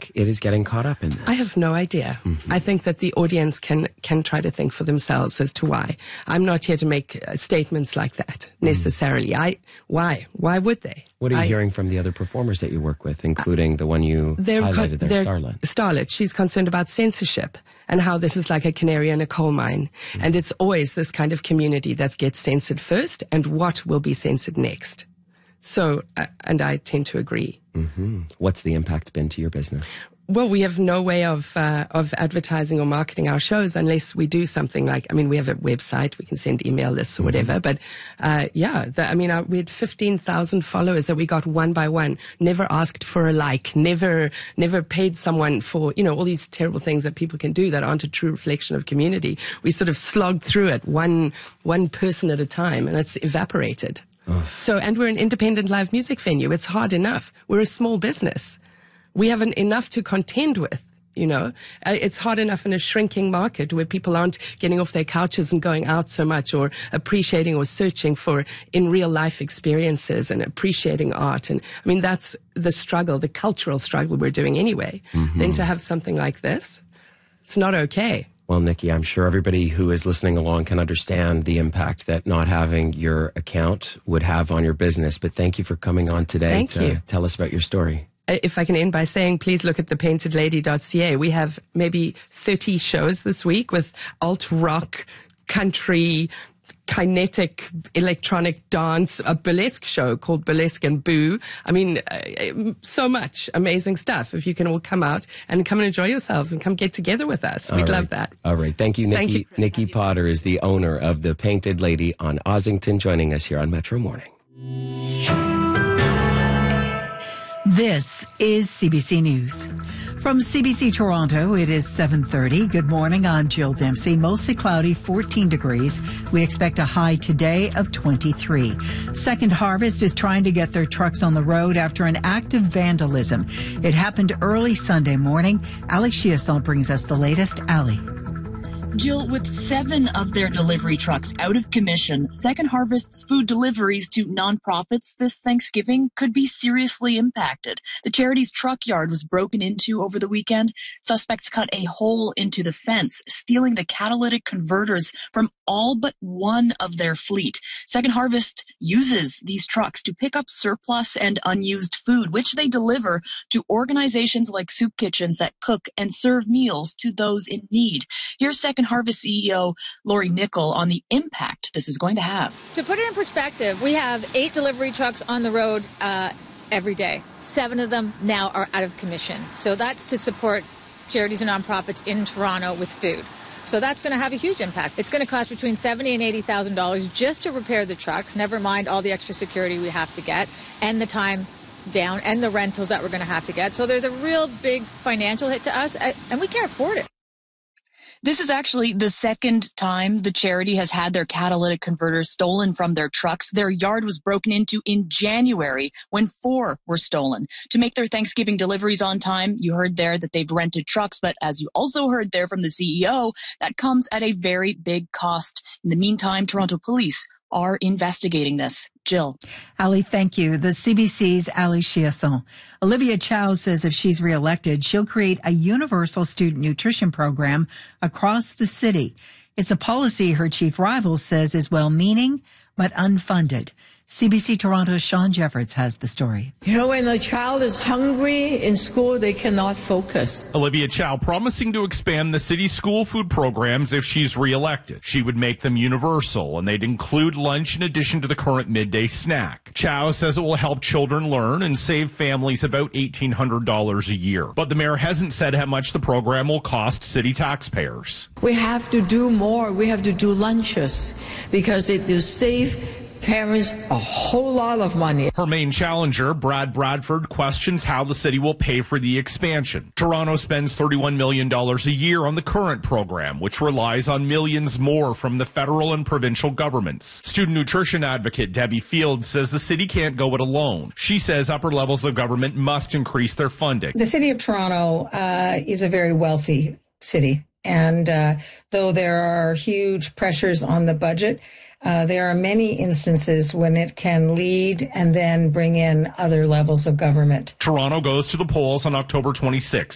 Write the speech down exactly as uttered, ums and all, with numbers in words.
think it is getting caught up in this? I have no idea. Mm-hmm. I think that the audience can can try to think for themselves as to why. I'm not here to make uh, statements like that necessarily. Mm. I why why would they? What are you I, heering from the other performers that you work with, including uh, the one you highlighted there, Starlet? Starlet. She's concerned about censorship and how this is like a canary in a coal mine. Mm. And it's always this kind of community that gets censored first and what will be censored next. So, uh, and I tend to agree. Mm-hmm. What's the impact been to your business? Well, we have no way of uh, of advertising or marketing our shows unless we do something like, I mean, we have a website, we can send email lists or whatever. Mm-hmm. But uh, yeah, the, I mean, uh, we had fifteen thousand followers that we got one by one, never asked for a like, never never paid someone for, you know, all these terrible things that people can do that aren't a true reflection of community. We sort of slogged through it one one person at a time, and it's evaporated. So, and we're an independent live music venue. It's hard enough. We're a small business. We haven't enough to contend with, you know. Uh, it's hard enough in a shrinking market where people aren't getting off their couches and going out so much or appreciating or searching for in real life experiences and appreciating art. And I mean, that's the struggle, the cultural struggle we're doing anyway. Mm-hmm. Then to have something like this, it's not okay. Well, Nikki, I'm sure everybody who is listening along can understand the impact that not having your account would have on your business. But thank you for coming on today thank to you. tell us about your story. If I can end by saying, please look at the painted lady dot c a. We have maybe thirty shows this week with alt rock, country, kinetic electronic dance, a burlesque show called Burlesque and Boo. I mean, uh, so much amazing stuff. If you can all come out and come and enjoy yourselves and come get together with us. We'd all right. love that. All right. Thank you, Nikki. Thank you, Nikki Potter is the owner of the Painted Lady on Ossington, joining us here on Metro Morning. This is C B C News. From C B C Toronto, it is seven thirty. Good morning, I'm Jill Dempsey. Mostly cloudy, fourteen degrees. We expect a high today of twenty-three. Second Harvest is trying to get their trucks on the road after an act of vandalism. It happened early Sunday morning. Alex Chiasson brings us the latest. Ali. Jill, with seven of their delivery trucks out of commission, Second Harvest's food deliveries to nonprofits this Thanksgiving could be seriously impacted. The charity's truck yard was broken into over the weekend. Suspects cut a hole into the fence, stealing the catalytic converters from all but one of their fleet. Second Harvest uses these trucks to pick up surplus and unused food, which they deliver to organizations like soup kitchens that cook and serve meals to those in need. Here's Second Harvest C E O Lori Nickel on the impact this is going to have. To put it in perspective, we have eight delivery trucks on the road uh, every day. Seven of them now are out of commission. So that's to support charities and nonprofits in Toronto with food. So that's going to have a huge impact. It's going to cost between seventy thousand dollars and eighty thousand dollars just to repair the trucks, never mind all the extra security we have to get and the time down and the rentals that we're going to have to get. So there's a real big financial hit to us, and we can't afford it. This is actually the second time the charity has had their catalytic converters stolen from their trucks. Their yard was broken into in January when four were stolen. To make their Thanksgiving deliveries on time, you heard there that they've rented trucks, but as you also heard there from the C E O, that comes at a very big cost. In the meantime, Toronto police are investigating this. Jill. Ali, thank you. The C B C's Ali Chiasson. Olivia Chow says if she's reelected, she'll create a universal student nutrition program across the city. It's a policy her chief rival says is well-meaning but unfunded. C B C Toronto's Sean Jeffords has the story. You know, when a child is hungry in school, they cannot focus. Olivia Chow promising to expand the city's school food programs if she's reelected. She would make them universal, and they'd include lunch in addition to the current midday snack. Chow says it will help children learn and save families about eighteen hundred dollars a year. But the mayor hasn't said how much the program will cost city taxpayers. We have to do more. We have to do lunches because it will save parents a whole lot of money. Her main challenger, Brad Bradford, questions how the city will pay for the expansion. Toronto spends thirty-one million dollars a year on the current program, which relies on millions more from the federal and provincial governments. Student nutrition advocate Debbie Fields says the city can't go it alone. She says upper levels of government must increase their funding. The city of Toronto uh, is a very wealthy city. And uh, though there are huge pressures on the budget, Uh, there are many instances when it can lead and then bring in other levels of government. Toronto goes to the polls on October twenty-sixth.